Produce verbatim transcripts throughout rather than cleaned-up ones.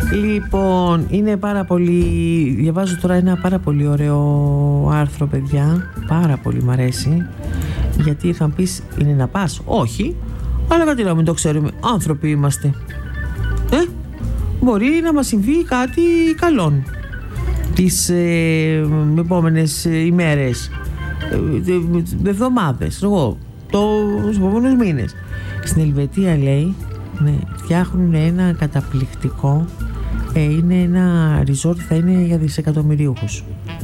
Λοιπόν, είναι πάρα πολύ. Διαβάζω τώρα ένα πάρα πολύ ωραίο άρθρο, παιδιά. Πάρα πολύ μ' αρέσει. Γιατί θα μου πεις, είναι να πας? Όχι, αλλά κάτι να μην το ξέρουμε. Άνθρωποι είμαστε. Ε, μπορεί να μας συμβεί κάτι καλό τις ε, επόμενες ημέρες, ε, εβδομάδες, εγώ, τους επόμενους μήνες. Στην Ελβετία, λέει, ναι, φτιάχνουν ένα καταπληκτικό, ε, είναι ένα resort, θα είναι για δισεκατομμυρίουχους.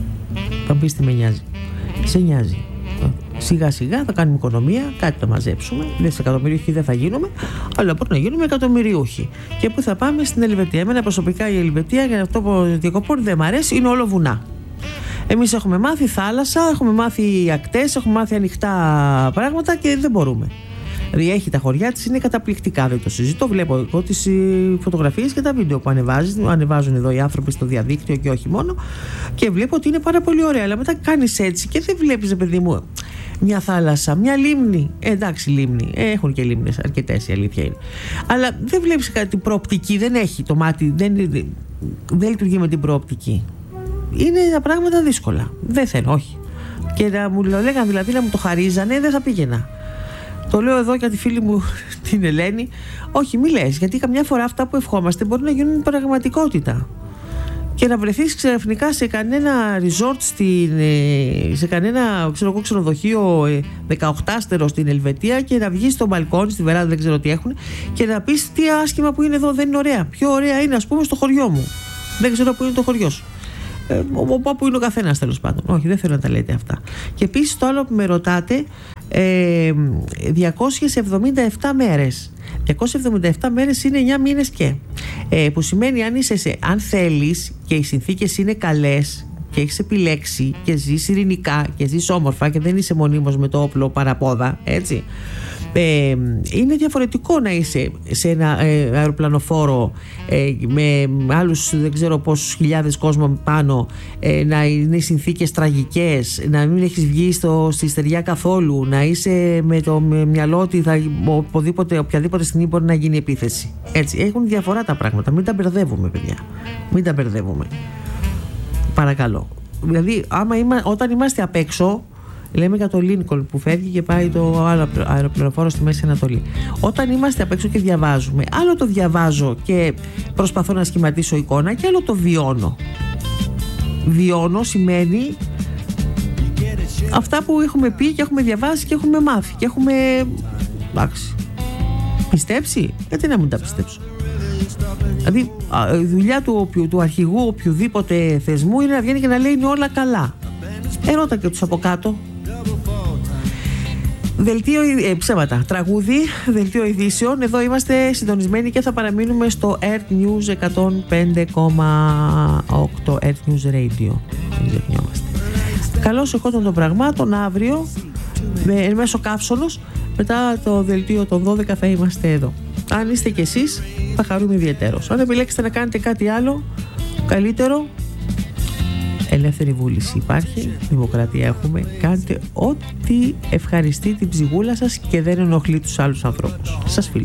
Θα μπεις τι με νοιάζει. Σε νοιάζει. Σιγά σιγά θα κάνουμε οικονομία, κάτι θα μαζέψουμε. Δισεκατομμυρίουχοι δεν θα γίνουμε, αλλά μπορεί να γίνουμε εκατομμυριούχοι. Και πού θα πάμε? Στην Ελβετία. Εμένα προσωπικά η Ελβετία, για αυτό που διακοπώ, δεν μ' αρέσει, είναι όλο βουνά. Εμείς έχουμε μάθει θάλασσα, έχουμε μάθει ακτές, έχουμε μάθει ανοιχτά πράγματα και δεν μπορούμε. Δηλαδή έχει τα χωριά της, είναι καταπληκτικά, δεν το συζητώ. Βλέπω εγώ τις φωτογραφίες και τα βίντεο που ανεβάζουν, ανεβάζουν εδώ οι άνθρωποι στο διαδίκτυο και όχι μόνο, και βλέπω ότι είναι πάρα πολύ ωραία. Αλλά μετά κάνεις έτσι και δεν βλέπεις, παιδί μου, μια θάλασσα, μια λίμνη. Ε, εντάξει, λίμνη. Ε, έχουν και λίμνες αρκετές, η αλήθεια είναι. Αλλά δεν βλέπεις κάτι προοπτική, δεν έχει το μάτι, δεν, δεν, δεν λειτουργεί με την προοπτική. Είναι τα πράγματα δύσκολα. Δεν θέλω, όχι. Και να μου το λέγανε, δηλαδή να μου το χαρίζανε, δεν θα πήγαινα. Το λέω εδώ για τη φίλη μου την Ελένη. Όχι, μη λες, γιατί καμιά φορά αυτά που ευχόμαστε μπορεί να γίνουν πραγματικότητα. Και να βρεθείς ξαφνικά σε κανένα resort, στην, σε κανένα ξέρω, ξενοδοχείο δεκαοκτάστερο στην Ελβετία και να βγεις στο μπαλκόνι, στη βεράντα, δεν ξέρω τι έχουν, και να πεις τι άσχημα που είναι εδώ, δεν είναι ωραία. Πιο ωραία είναι, ας πούμε, στο χωριό μου. Δεν ξέρω που είναι το χωριό σου. Ε, όπου είναι ο καθένας, τέλος πάντων. Όχι, δεν θέλω να τα λέτε αυτά. Και επίσης το άλλο που με ρωτάτε, ε, διακόσιες εβδομήντα επτά μέρες. διακόσιες εβδομήντα επτά μέρες είναι εννιά μήνες και. Ε, που σημαίνει αν, είσαι σε, αν θέλεις και οι συνθήκες είναι καλές και έχεις επιλέξει και ζεις ειρηνικά και ζεις όμορφα και δεν είσαι μονίμως με το όπλο παραπόδα, έτσι. Ε, είναι διαφορετικό να είσαι σε ένα ε, αεροπλανοφόρο ε, με άλλους δεν ξέρω πόσους χιλιάδες κόσμο πάνω, ε, να είναι συνθήκες τραγικές, να μην έχεις βγει στο, στη στεριά καθόλου, να είσαι με το με μυαλό ότι θα, οπουδήποτε, οποιαδήποτε στιγμή μπορεί να γίνει επίθεση. Έτσι, έχουν διαφορά τα πράγματα, μην τα μπερδεύουμε, παιδιά, μην τα μπερδεύουμε, παρακαλώ. Δηλαδή άμα είμα, όταν είμαστε απ' έξω, λέμε για το Λίνκολν που φεύγει και πάει το άλλο αεροπλανοφόρο στη Μέση Ανατολή. Όταν είμαστε απ' έξω και διαβάζουμε, άλλο το διαβάζω και προσπαθώ να σχηματίσω εικόνα και άλλο το βιώνω. Βιώνω σημαίνει αυτά που έχουμε πει και έχουμε διαβάσει και έχουμε μάθει και έχουμε, εντάξει, πιστέψει. Γιατί να μην τα πιστέψω? Δηλαδή η δουλειά του, του αρχηγού οποιοδήποτε θεσμού είναι να βγαίνει και να λέει είναι όλα καλά. Ερώτα και τους από κάτω. Δελτίο, ε, ψέματα, τραγούδι, δελτίο ειδήσεων. Εδώ είμαστε συντονισμένοι και θα παραμείνουμε στο Earth News εκατόν πέντε κόμμα οκτώ, Earth News Radio. Δεν ξεχνιόμαστε. Καλώς εχόντων των πραγμάτων, αύριο με, μέσω καύσωνος, μετά το δελτίο των δώδεκα θα είμαστε εδώ. Αν είστε κι εσείς θα χαρούμε ιδιαιτέρως. Αν επιλέξετε να κάνετε κάτι άλλο καλύτερο, ελεύθερη βούληση υπάρχει, δημοκρατία έχουμε, κάντε ό,τι ευχαριστεί την ψυχούλα σας και δεν ενοχλεί τους άλλους ανθρώπους. Σας φιλώ.